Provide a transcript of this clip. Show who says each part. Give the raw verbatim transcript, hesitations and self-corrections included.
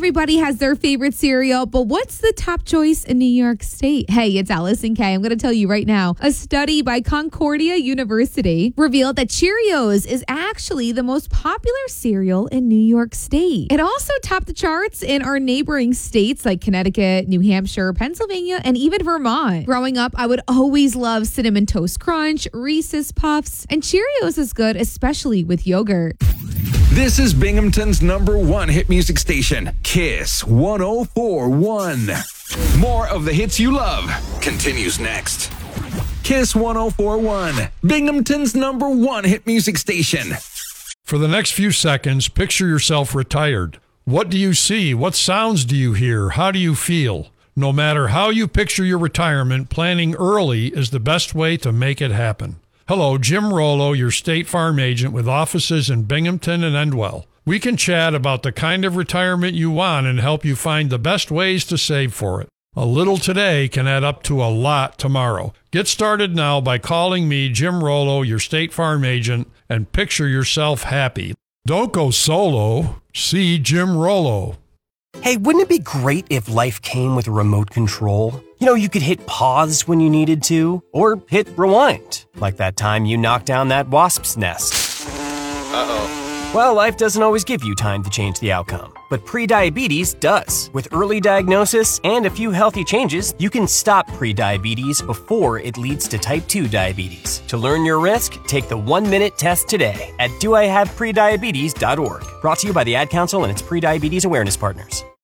Speaker 1: everybody has their favorite cereal, but what's the top choice in New York State? Hey, it's Allison Kay. I'm going to tell you right now. A study by Concordia University revealed that Cheerios is actually the most popular cereal in New York State. It also topped the charts in our neighboring states like Connecticut, New Hampshire, Pennsylvania, and even Vermont. Growing up, I would always love Cinnamon Toast Crunch, Reese's Puffs, and Cheerios is good, especially with yogurt.
Speaker 2: This is Binghamton's number one hit music station, Kiss one oh four point one. More of the hits you love continues next. Kiss one oh four point one, Binghamton's number one hit music station.
Speaker 3: For the next few seconds, picture yourself retired. What do you see? What sounds do you hear? How do you feel? No matter how you picture your retirement, planning early is the best way to make it happen. Hello, Jim Rollo, your State Farm agent with offices in Binghamton and Endwell. We can chat about the kind of retirement you want and help you find the best ways to save for it. A little today can add up to a lot tomorrow. Get started now by calling me, Jim Rollo, your State Farm agent, and picture yourself happy. Don't go solo. See Jim Rollo.
Speaker 4: Hey, wouldn't it be great if life came with a remote control? You know, you could hit pause when you needed to, or hit rewind, like that time you knocked down that wasp's nest. Uh-oh. Well, life doesn't always give you time to change the outcome, but prediabetes does. With early diagnosis and a few healthy changes, you can stop prediabetes before it leads to type two diabetes. To learn your risk, take the one-minute test today at do I have prediabetes dot org. Brought to you by the Ad Council and its prediabetes awareness partners.